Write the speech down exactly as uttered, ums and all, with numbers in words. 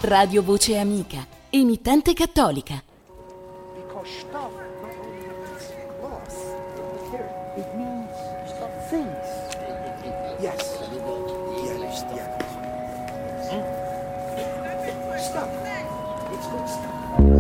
Radio Voce Amica, emittente cattolica. Because stuff not only means cloth, it means things. Yes.